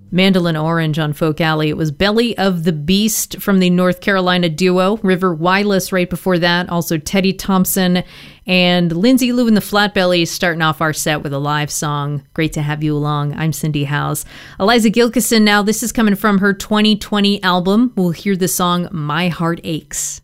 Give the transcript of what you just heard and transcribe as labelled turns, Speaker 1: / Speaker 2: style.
Speaker 1: Mandolin Orange on Folk Alley. It was Belly of the Beast from the North Carolina duo. River Wireless right before that. Also Teddy Thompson and Lindsay Lou and the Flatbellies starting off our set with a live song. Great to have you along. I'm Cindy Howes. Eliza Gilkyson now. This is coming from her 2020 album. We'll hear the song My Heart Aches.